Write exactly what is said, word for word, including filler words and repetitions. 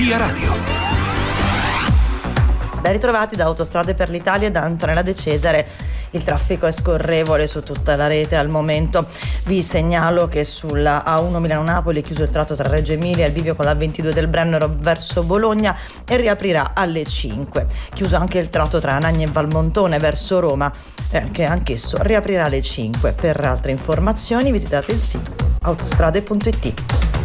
Via Radio. Ben ritrovati da Autostrade per l'Italia e da Antonella De Cesare. Il traffico è scorrevole su tutta la rete al momento. Vi segnalo che sulla A uno Milano-Napoli è chiuso il tratto tra Reggio Emilia e il bivio con la ventidue del Brennero verso Bologna e riaprirà alle cinque. Chiuso anche il tratto tra Anagni e Valmontone verso Roma, eh, che anch'esso riaprirà alle cinque. Per altre informazioni visitate il sito autostrade punto it.